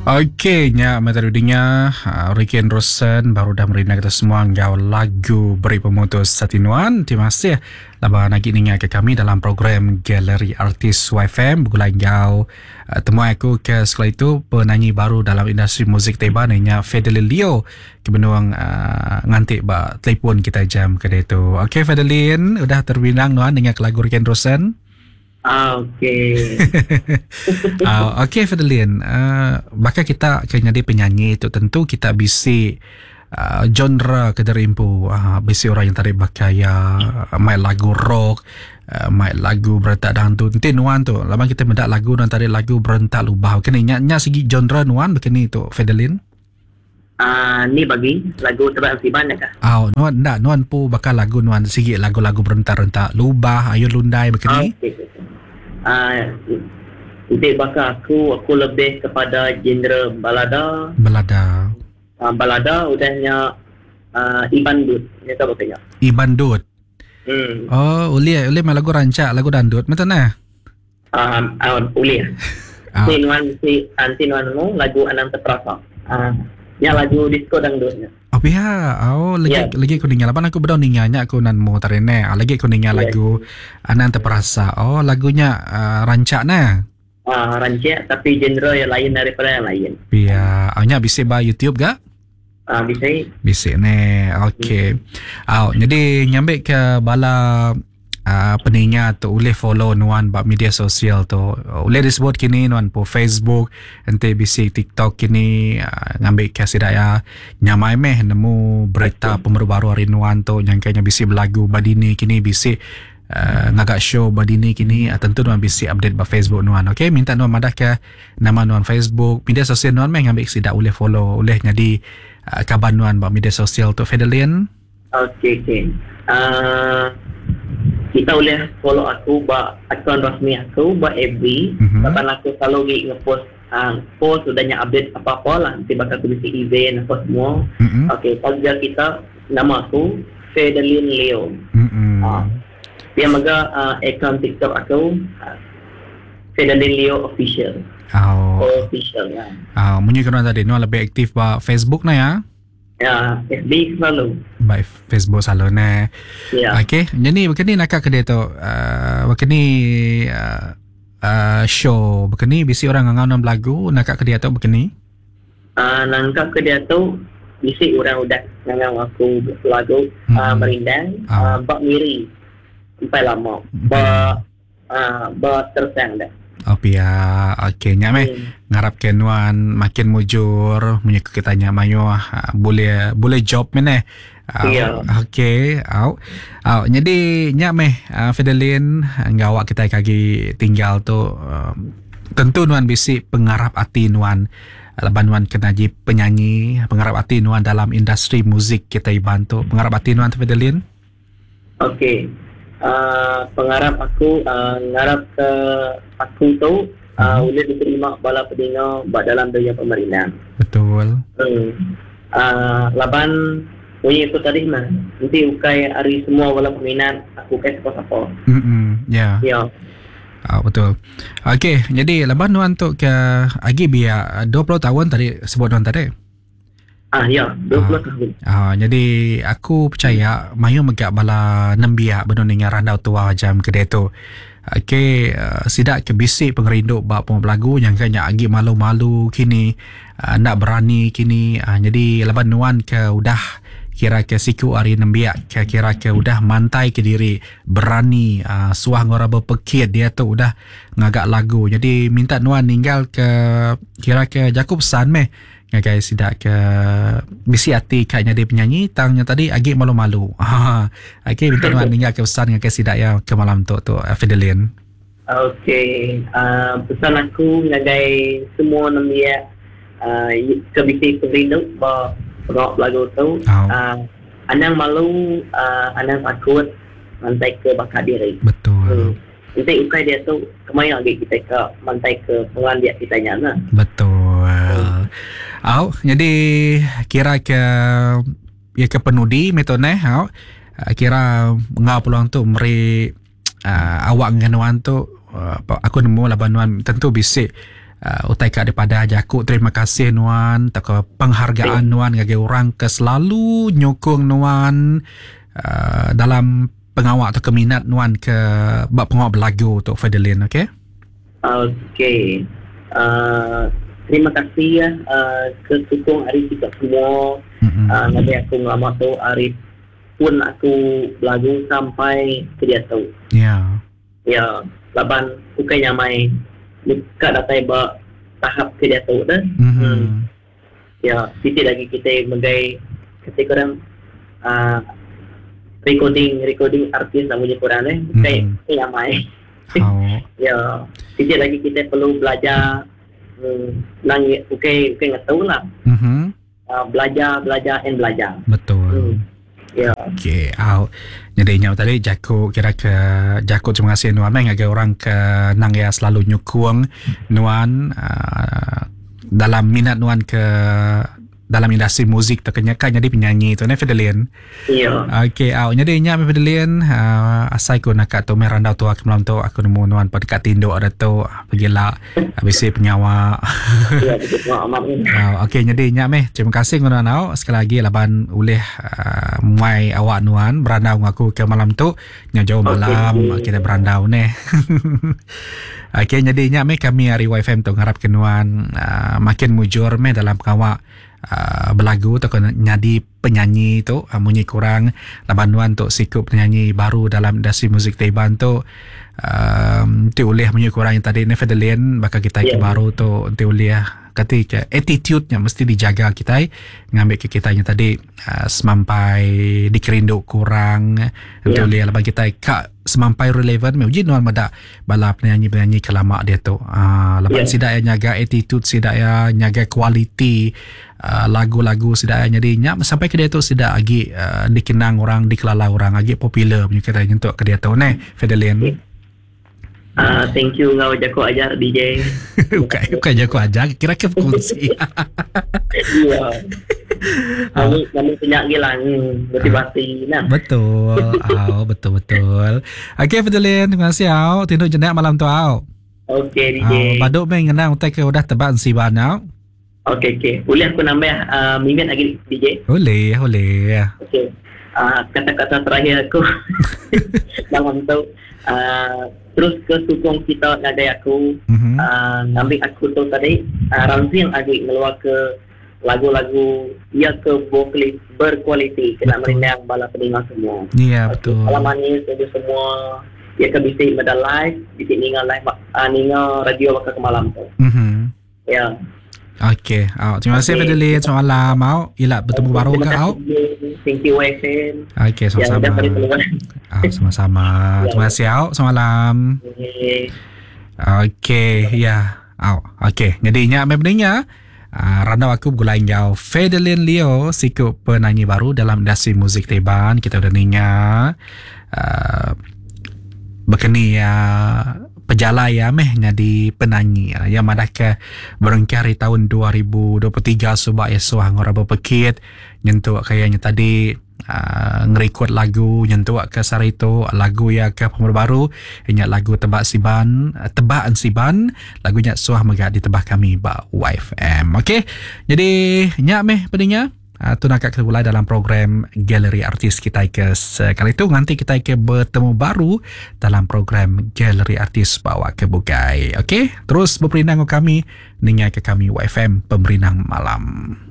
Okey, nya matarudinya Ricky and Rosen baru dah merina kita semua ngau lagu beri pemutus satinuan. Terima kasih laba lagi ninga ke kami dalam program Galeri Artis YFM bergulai ngau temu aku ke sekolah itu penyanyi baru dalam industri muzik Taiban namanya Fidelin Leo kebenuang ngantik ba telefon kita jam ke dia tu. Okey Fidelin, udah terbinang nuan dengan lagu Ricky and Rosen? Okey. Okey Fidelin, bakal kita akan jadi penyanyi tu tentu kita bisi genre kederimpu, bisi orang yang tarik bakaya, main lagu rock, main lagu berentak dangdut. Nanti nuan tu, lama kita mendak lagu dan tarik lagu berentak lubah. Kini nya segi genre nuan begini tu Fidelin. Ni bagi lagu sebab Siban ya kah? Nuan pu bakal lagu nuan segi lagu-lagu berentak-rentak lubah, ayo lundai begini. Untuk bakal aku lebih kepada genre balada. Balada udahnya Ibandut. Ni tahu katanya. Ibandut. Oh, uli main lagu rancak, lagu dandut, macam mana? Uli. Si nuan mu lagu Ananta Prasa. Ya lagu disco dangdutnya. Oh pihak. Lagi aku dengar. Lapan aku berdoa ninganya aku nan mau tarene. Lagi aku dengar lagu Ananta Perasa. Oh lagunya rancak na. Rancak tapi genre yang lain daripada yang lain. Pihak. Nya bisa ba YouTube gak? Bisa. Bisa ne. Okey. Jadi nyambil ke bala peningnya tu boleh follow nuan bak media sosial tu. Boleh disebut kini nuan po Facebook, nanti bisi TikTok kini ngambil kasih daya nyamai meh nemu berita pemerbaru hari nuan tu yang kayaknya bisi berlagu badini kini bisi ngagak show badini kini tentu nuan bisi update bak Facebook nuan. Okey, minta nuan madah ke nama nuan Facebook, media sosial nuan meh ngambil sidak boleh follow, boleh jadi kabar nuan bak media sosial tu Fidelin. Okey. Kita boleh follow aku bak akaun rasmi aku bak FB. Bahkan aku selalu nge-post post sudahnya update apa-apa lah. Nanti bakal aku bisi event apa semua. Okey, pagi kita nama aku Fidelin Leo. Dia maga akaun TikTok aku Fidelin Leo Official. Official ya. Menunjukkan tadi nuan lebih aktif bak Facebook na ya. Ya, FB selalu. Baik, Facebook selalu ne. Ya. Okey, jadi begini nak ke dia tu. Begini show, begini bisi orang ngangau lagu nak ke dia tu begini. Nangkap ke dia tu bisi orang udah ngangau aku lagu merindang, bak miri. Sampai lama. Bak tersang dah. Pia okey nya meh ngarap ke nuan makin mujur menyuka kita nya mayo boleh job meneh. Okey jadi nya meh Fidelin ngawak kita kagi tinggal tu tentu nuan bisi pengarap hati nuan laban nuan kena jadi penyanyi, pengarap hati nuan dalam industri muzik kita bantu pengarap hati nuan Fidelin. Okey. Pengarap aku ngarap ke aku tu boleh diterima bala pendengar dalam dunia pemerintahan. Betul. Laban punya itu tadi mah nanti ukai hari semua bala peminat aku kai siapa-siapa. Ya. Betul. Okey, jadi laban nuan tu ke agi biar 20 tahun tadi sebut nuan tadi. Ya, 20 tahun. Jadi aku percaya mayu megak bala nembiak benon dengan randau tua jam kedai tu. Okey, sidak ke bisik pengerindu bab lagu yang kanya agi malu-malu kini nak berani kini. Jadi laban nuan ke udah kira ke siku hari nembiak kira ke udah mantai ke diri berani suah ngora berpekit dia tu udah ngagak lagu. Jadi minta nuan tinggal ke kira ke Jakub San meh ngagai sidak ke bisi hati kayaknya dia penyanyi tangnya tadi agak malu-malu. Okey, minta nuan tinggal ke pesan ngagai sidak ya ke malam tu Fidelin. Okey, pesan aku ngagai semua nembiak ke bisi perindu bah lagu tu. Anang malu, anang takut mantai ke bakat diri. Betul. Nanti ukai dia tu kemana lagi kita ke mantai ke pengandiak kita nyana. Betul. Jadi kira ke ya ke penudi metone kira ngau peluang tu meri awak nganuan tu aku nemu labanuan tentu bisik utai ka daripada Jaku. Terima kasih nuan tak penghargaan nuan ngage orang ke selalu nyokong nuan dalam pengawak atau keminat nuan ke bab pengawak berlagu untuk Fidelin, okey? Okey. Terima kasih ya ke sokong Arif kita semua. Nanti aku ngelama tu Arif pun aku berlagu sampai ke dia tu. Ya. Ya, laban bukan nyamai dekat datai ba tahap ke dia tu dah. Ya, titik lagi kita menggai ketika orang recording artis nak punya Quran bukan nyamai. Ya, titik lagi kita perlu belajar bukan tahu lah. Belajar and belajar. Betul. Ya. Okey, jadi nyau tadi Jaku kira ke Jaku terima kasih nuan ngage orang ke nang ya selalu nyukung nuan dalam minat nuan ke dalam industri muzik terkenyakan jadi penyanyi tu Fidelin. Ya. Okey, jadi nya Fidelin asai ko nak tu merandau tu aku malam tu aku nemu nuan pada kat tinduk ada tu pergilah habis penyawa. Ya, betul amat. Okey, jadi nya terima kasih nuan au sekali lagi laban ulih mai awak nuan berandau aku ke malam tu nya jauh malam kita berandau ni. Okey, jadi nya kami hari YFM tu ngarap ke nuan makin mujur dalam pengawak berlagu atau nyadi penyanyi tu munyi kurang laban nuan tu sikup penyanyi baru dalam industri muzik Taiwan tu tu oleh munyi kurang yang tadi Fidelin bakal kita ke baru tu tu oleh ketika attitude-nya mesti dijaga kita ngambil ke kita yang tadi semampai dikerinduk kurang tu oleh laban kita kak semampai relevan uji nuan mada bala penyanyi-penyanyi kelama dia tu laban sidak yang jaga attitude sidak yang jaga kualiti lagu-lagu sidak yang jadi nyak sampai ke dia tu sidak lagi dikenang orang dikelala orang lagi popular punya kata nyentuk ke dia tu Fidelin. Thank you ngau Jaku ajar DJ. Bukan Jaku ajar kira-kira berkongsi. Ya. Kami punya gilang motivasi nah. Betul. Betul. Okey Fidelin, terima kasih au. Tindu jenak malam tu au. Okey DJ. Baduk mengenang utai ke udah tebak siban au. Okey. Boleh aku nambah minit lagi DJ? Boleh. Okey. Kata-kata terakhir aku malam tu terus ke sokong kita ngadai aku ngambil aku tu tadi Ramzi yang adik ngeluar ke lagu-lagu ia ke vokalis berkualiti kena merindang bala pendengar semua. Ya betul. Alamannya semua ia ke bisik pada live bisik ningal live ningal radio bakal ke malam tu. Ya. Okey. Terima kasih Fidelin selamat malam au. Ila bertemu baru ke au. Thank you YFM. Okey, sama-sama. Sama-sama. Terima kasih au. Selamat malam. Okey, ya. Okey, jadi nya memangnya randau aku bergulain jauh Fidelin Leo sikup penyanyi baru dalam industri muzik Taiwan. Kita udah ninya berkeni pejalai jadi penyanyi yang madah ke berengkari tahun 2023 sebab esok orang berpekit nyentuh kayaknya tadi ngerekod lagu nyentuh ke sarito lagu ya ke pembaru baru ingat lagu tebak tebakan siban lagunya suah megak ditebah kami ba YFM. Okey, jadi nyak pendengar tu nak kita mulai dalam program Galeri Artis kita ke sekali itu nanti kita ke bertemu baru dalam program Galeri Artis bawa ke Bukai. Okey, terus berperinang kami dengan ke kami YFM Pemberinang Malam.